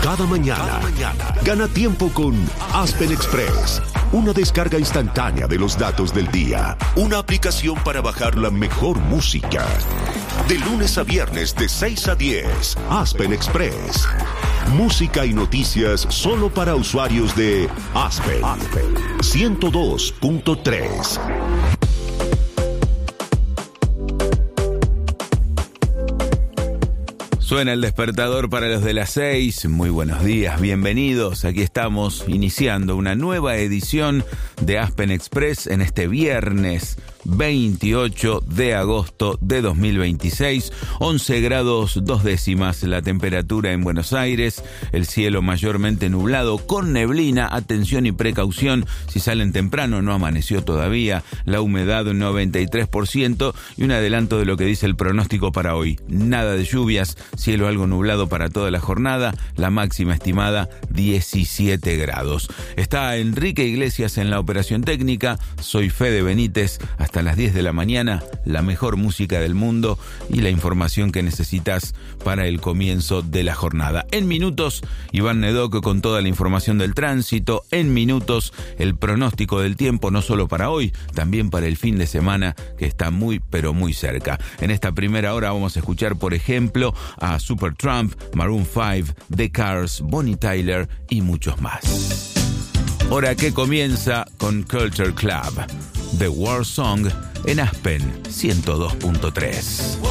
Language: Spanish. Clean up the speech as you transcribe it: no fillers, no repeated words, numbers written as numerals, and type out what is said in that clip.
cada mañana. Gana tiempo con Aspen Express, una descarga instantánea de los datos del día, una aplicación para bajar la mejor música. De lunes a viernes de 6 a 10, Aspen Express. Música y noticias solo para usuarios de Aspen 102.3. Suena el despertador para los de las 6. Muy buenos días, bienvenidos. Aquí estamos iniciando una nueva edición de Aspen Express en este viernes 28 de agosto de 2026. 11 grados 2 décimas la temperatura en Buenos Aires. El cielo mayormente nublado con neblina. Atención y precaución si salen temprano, no amaneció todavía. La humedad 93% y un adelanto de lo que dice el pronóstico para hoy. Nada de lluvias. Cielo algo nublado para toda la jornada, la máxima estimada 17 grados. Está Enrique Iglesias en la operación técnica, soy Fede Benítez, hasta las 10 de la mañana, la mejor música del mundo y la información que necesitas para el comienzo de la jornada. En minutos, Iván Nedoc con toda la información del tránsito, en minutos, el pronóstico del tiempo, no solo para hoy, también para el fin de semana, que está muy, pero muy cerca. En esta primera hora vamos a escuchar, por ejemplo, a Supertramp, Maroon 5, The Cars, Bonnie Tyler y muchos más. Hora que comienza con Culture Club, The War Song en Aspen 102.3.